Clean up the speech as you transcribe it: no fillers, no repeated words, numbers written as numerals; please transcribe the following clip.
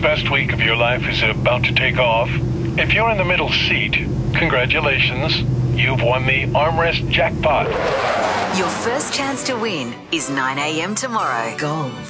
best week of your life is about to take off? If you're in the middle seat, congratulations. You've won the armrest jackpot. Your first chance to win is 9 a.m. tomorrow. Gold